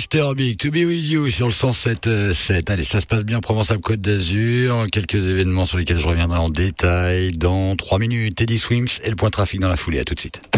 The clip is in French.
Mr. Big, To Be With You sur le 107.7. Allez, ça se passe bien, Provence-Alpes-Côte d'Azur. Quelques événements sur lesquels je reviendrai en détail dans 3 minutes. Teddy Swims et le point trafic dans la foulée. À tout de suite.